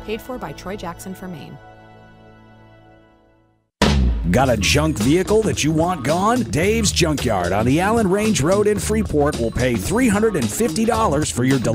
Paid for by Troy Jackson for Maine. Got a junk vehicle that you want gone? Dave's Junkyard on the Allen Range Road in Freeport will pay $350 for your